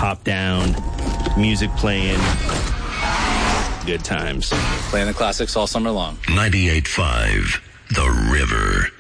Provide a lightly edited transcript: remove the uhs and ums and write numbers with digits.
top down, music playing, good times. Playing the classics all summer long. 98.5 The River.